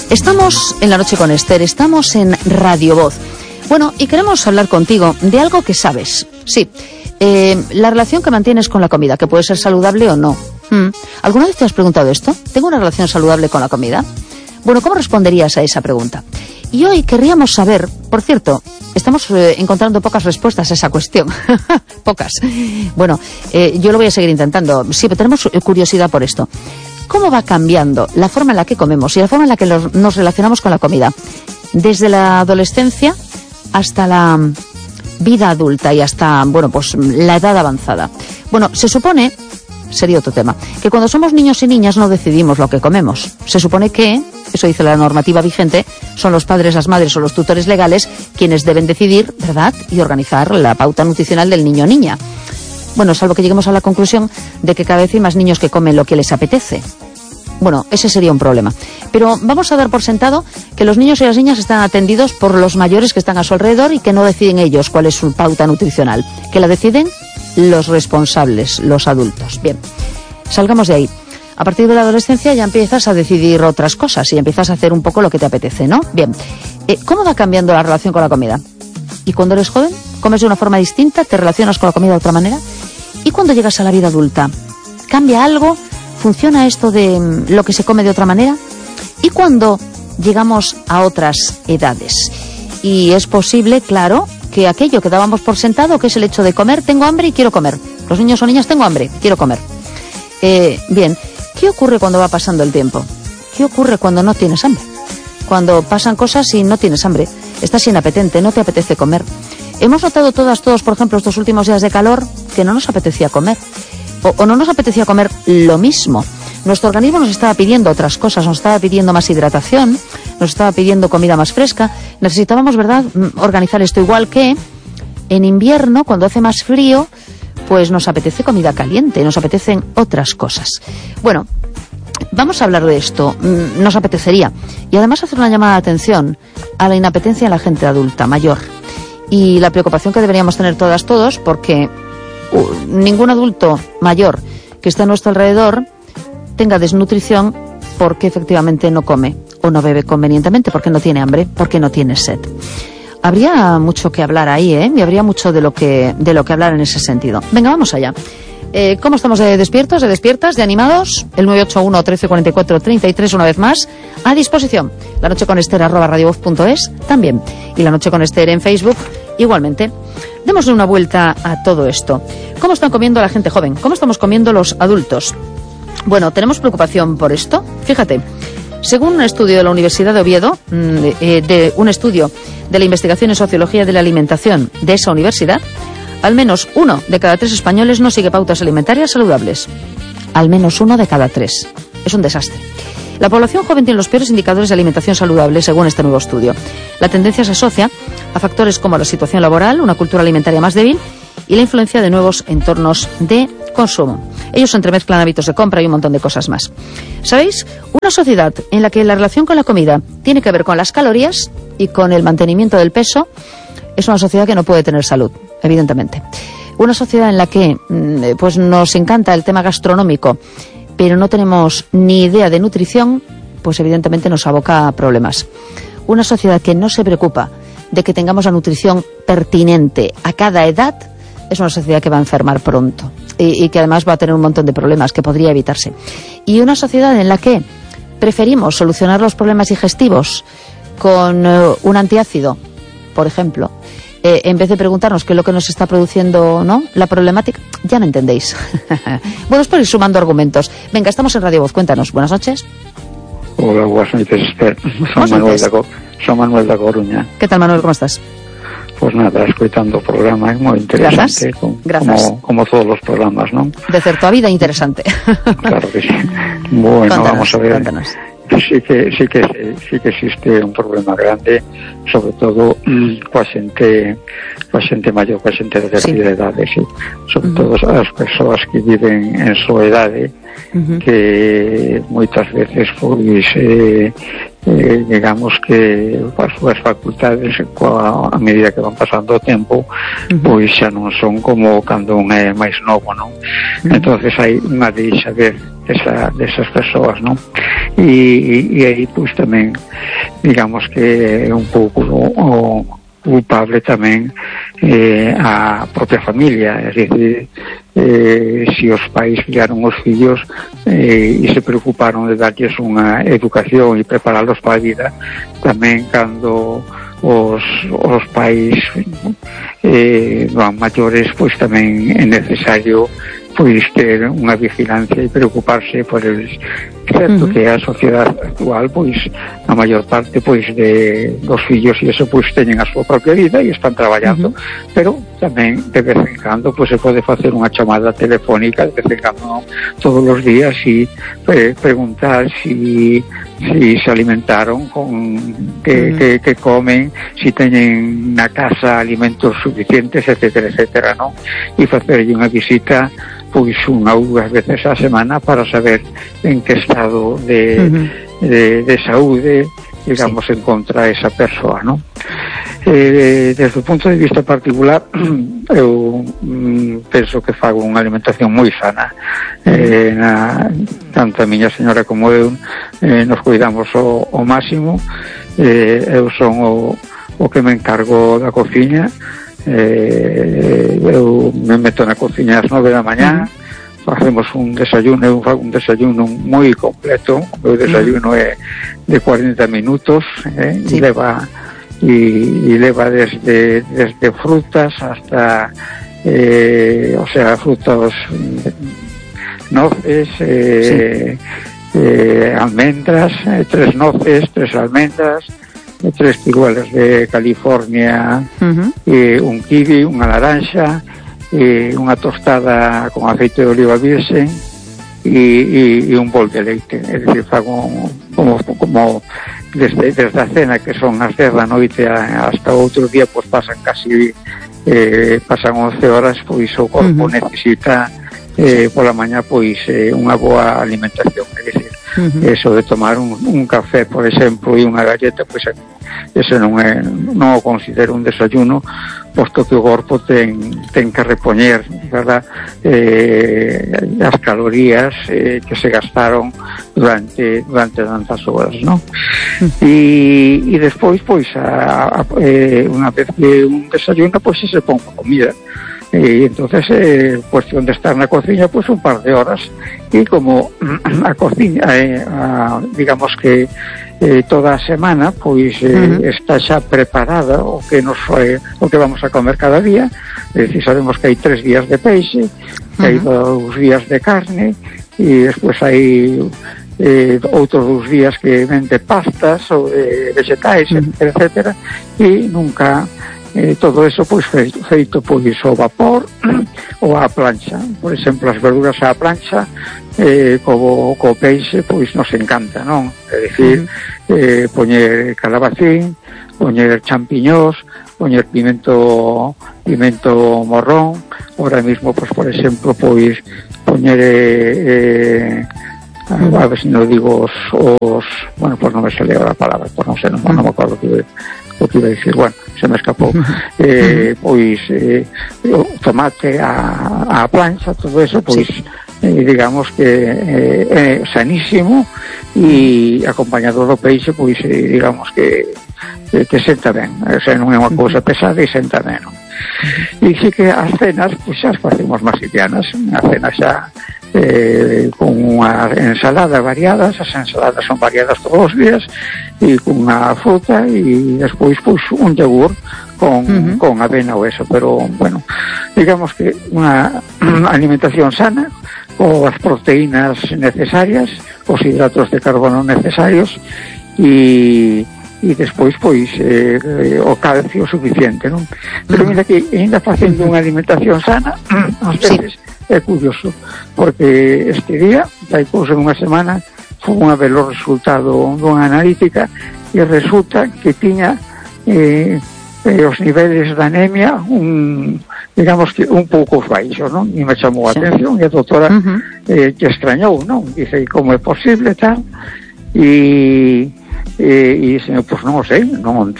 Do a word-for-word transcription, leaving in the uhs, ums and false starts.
Estamos en La Noche con Esther, estamos en Radio Voz. Bueno, y queremos hablar contigo de algo que sabes. Sí, eh, la relación que mantienes con la comida, que puede ser saludable o no. ¿Mm? ¿Alguna vez te has preguntado esto? ¿Tengo una relación saludable con la comida? Bueno, ¿cómo responderías a esa pregunta? Y hoy querríamos saber, por cierto, estamos eh, encontrando pocas respuestas a esa cuestión. Pocas. Bueno, eh, yo lo voy a seguir intentando. Sí, pero tenemos curiosidad por esto. ¿Cómo va cambiando la forma en la que comemos y la forma en la que los, nos relacionamos con la comida? Desde la adolescencia hasta la vida adulta y hasta, bueno, pues la edad avanzada. Bueno, se supone, sería otro tema, que cuando somos niños y niñas no decidimos lo que comemos. Se supone que, eso dice la normativa vigente, son los padres, las madres o los tutores legales quienes deben decidir, ¿verdad?, y organizar la pauta nutricional del niño o niña. Bueno, salvo que lleguemos a la conclusión de que cada vez hay más niños que comen lo que les apetece. Bueno, ese sería un problema. Pero vamos a dar por sentado que los niños y las niñas están atendidos por los mayores que están a su alrededor y que no deciden ellos cuál es su pauta nutricional, que la deciden los responsables, los adultos. Bien, salgamos de ahí. A partir de la adolescencia ya empiezas a decidir otras cosas y empiezas a hacer un poco lo que te apetece, ¿no? Bien, eh, ¿cómo va cambiando la relación con la comida? ¿Y cuando eres joven? ¿Comes de una forma distinta? ¿Te relacionas con la comida de otra manera? ¿Y cuando llegas a la vida adulta? ¿Cambia algo? ¿Funciona esto de lo que se come de otra manera? ¿Y cuando llegamos a otras edades? Y es posible, claro, que aquello que dábamos por sentado, que es el hecho de comer, tengo hambre y quiero comer. Los niños o niñas, tengo hambre, quiero comer. Eh, bien, ¿qué ocurre cuando va pasando el tiempo? ¿Qué ocurre cuando no tienes hambre? Cuando pasan cosas y no tienes hambre. Estás inapetente, no te apetece comer. Hemos notado todas, todos, por ejemplo, estos últimos días de calor, que no nos apetecía comer. O, o no nos apetecía comer lo mismo. Nuestro organismo nos estaba pidiendo otras cosas, nos estaba pidiendo más hidratación, nos estaba pidiendo comida más fresca. Necesitábamos, ¿verdad?, organizar esto, igual que en invierno, cuando hace más frío, pues nos apetece comida caliente, nos apetecen otras cosas. Bueno, vamos a hablar de esto, nos apetecería. Y además hacer una llamada de atención a la inapetencia en la gente adulta, mayor. Y la preocupación que deberíamos tener todas, todos, porque uh, ningún adulto mayor que está a nuestro alrededor tenga desnutrición porque efectivamente no come o no bebe convenientemente, porque no tiene hambre, porque no tiene sed. Habría mucho que hablar ahí, ¿eh? Y habría mucho de lo que de lo que hablar en ese sentido. Venga, vamos allá. Eh, ¿Cómo estamos de despiertos, de despiertas, de animados? El nueve ocho uno, trece cuarenta y cuatro, treinta y tres, una vez más, a disposición. La noche con Esther, arroba radiovoz punto es, también. Y La Noche con Esther en Facebook, igualmente. Démosle una vuelta a todo esto. ¿Cómo están comiendo la gente joven? ¿Cómo estamos comiendo los adultos? Bueno, ¿tenemos preocupación por esto? Fíjate, según un estudio de la Universidad de Oviedo, de, de un estudio de la investigación en sociología de la alimentación de esa universidad, al menos uno de cada tres españoles no sigue pautas alimentarias saludables. Al menos uno de cada tres. Es un desastre. La población joven tiene los peores indicadores de alimentación saludable, según este nuevo estudio. La tendencia se asocia a factores como la situación laboral, una cultura alimentaria más débil y la influencia de nuevos entornos de consumo. Ellos entremezclan hábitos de compra y un montón de cosas más. ¿Sabéis? Una sociedad en la que la relación con la comida tiene que ver con las calorías y con el mantenimiento del peso es una sociedad que no puede tener salud, evidentemente. Una sociedad en la que pues nos encanta el tema gastronómico, pero no tenemos ni idea de nutrición, pues evidentemente nos aboca a problemas. Una sociedad que no se preocupa de que tengamos la nutrición pertinente a cada edad es una sociedad que va a enfermar pronto y, y que además va a tener un montón de problemas que podría evitarse. Y una sociedad en la que preferimos solucionar los problemas digestivos con uh, un antiácido, por ejemplo, eh, en vez de preguntarnos qué es lo que nos está produciendo, ¿no?, la problemática, ya me entendéis. Bueno, es por ir sumando argumentos. Venga, estamos en Radio Voz, cuéntanos. Buenas noches. Hola, buenas noches, Esther. Son Manuel, da, son Manuel da Coruña. ¿Qué tal, Manuel? ¿Cómo estás? Pues nada, escuchando o programa, é moi interesante. Como, como, como todos los programas, ¿no? De certo a vida interesante. Claro que sí. Bueno, contanos, vamos a ver. Contanos. Sí que, sí que sí que existe un problema grande, sobre todo coa xente, coa xente maior, coa xente de terceira sí. idade, sí. Sobre uh-huh. todo as persoas que viven en súa idade, uh-huh. que moitas veces pois eh, eh, digamos que as súas facultades coa, a medida que van pasando o tempo uh-huh. pois xa non son como cando un é máis novo, non? Uh-huh. Entonces hai unha deixa ver desa, desas persoas, non? E, e, e aí pois tamén digamos que é un pouco o, o culpable tamén eh, a propia familia, é dicir, eh, se os pais criaron os fillos eh, e se preocuparon de darlles unha educación e preparalos para a vida, tamén cando os, os pais eh, van maiores, pois tamén é necesario pois ter unha vigilancia e preocuparse por eles. Certo uh-huh. que a sociedade actual, pois a maior parte pois de dos fillos e eso pois teñen a súa propia vida e están traballando, uh-huh. pero tamén de vez en cando pois se pode facer unha chamada telefónica de vez en cando, todos os días, e eh, preguntar si si se alimentaron, con que, uh-huh. que, que comen, si teñen na casa alimentos suficientes, etcétera, etcétera, non? E facerlle unha visita pois unha ou dúas veces á semana para saber en que estado de, uh-huh. de, de saúde, digamos, sí. encontra esa persoa, non? Eh, desde o punto de vista particular, eu mm, penso que fago unha alimentación moi sana, eh, na, tanto a miña señora como eu eh, nos cuidamos o, o máximo. eh, eu son o, o que me encargo da cociña. Eh, eu me meto na cociña ás nove da mañá, uh-huh. facemos un desayuno, eu fago un desayuno moi completo. O meu desayuno uh-huh. é de cuarenta minutos, eh, sí. e leva e, e leva desde desde frutas hasta eh, o sea, frutos, noces, eh, sí. eh, almendras, eh, tres noces, tres almendras, tres ciruelas de California, uh-huh. e un kiwi, unha laranxa, e unha tostada con aceite de oliva virgen e, e, e un bol de leite. É dicir, fago como, como desde, desde a cena, que son as dez da noite hasta o outro día, pois pasan casi eh, pasan once horas, pois o corpo uh-huh. necesita eh, pola mañá pois eh, unha boa alimentación. É dicir, uh-huh. eso de tomar un, un café, por exemplo, e unha galleta, pois ese non é, non o considero un desayuno, posto que o corpo ten, ten que repoñer, verdad, eh, as calorías eh, que se gastaron durante durante tantas horas, non? Uh-huh. E, e despois, pois, a, a, eh, unha vez que un desayuno, pois se pon a comida. E entonces é eh, cuestión de estar na cociña pois un par de horas, e como a cociña eh, a, digamos que eh, toda a semana pois eh, uh-huh. está xa preparada o que nos foi, o que vamos a comer cada día. É dicir, sabemos que hai tres días de peixe, que uh-huh. hai dous días de carne, e despois hai eh, outros dous días que vende pastas ou de vegetais, uh-huh. etcétera, etcétera, e nunca Eh, todo eso pois feito, feito pois ao vapor ou á plancha. Por exemplo, as verduras á plancha eh, co, co peixe pois nos encanta, non? É dicir, uh-huh. eh, poñer calabacín, poñer champiñós, poñer pimento pimento morrón. Ahora mismo, pois, por exemplo, pois poñer eh, eh, a ver se non digo os, os bueno, pois non me sale a palabra, pois non sei, non, non me acordo que o que iba a dicir, bueno, se me escapou. eh, pois eh, o tomate a, a plancha, todo eso, pois sí. eh, digamos que eh, é sanísimo, e acompañado do peixe, pois eh, digamos que eh, que senta ben, o sea, non é unha cousa pesada e senta ben, non? E sí que as cenas, pois xa as facemos máis livianas, a cena xa eh, con unha ensalada variadas, as ensaladas son variadas todos os días, e con unha fruta, e despois pois un yogur con, uh-huh. con avena ou eso, pero bueno, digamos que unha alimentación sana, con as proteínas necesarias, os hidratos de carbono necesarios, e e despois pois eh, o calcio suficiente, non? Pero mira que ainda facendo unha alimentación sana, ás veces sí. é curioso, porque este día, hai cousa unha semana, foi a ver o resultado dunha analítica, e resulta que tiña eh, eh, os niveles de anemia un, digamos que un pouco baixos, non? E me chamou a sí. atención, e a doutora uh-huh. eh, que extrañou, non? Dice, como é posible tal? E e, e pois non o sei, non